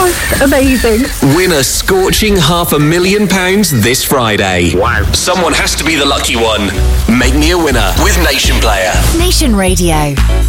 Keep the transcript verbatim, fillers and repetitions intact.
just amazing. Win a scorching half a million pounds this Friday. Wow. Someone has to be the lucky one. Make me a winner with Nation Player. Nation Radio.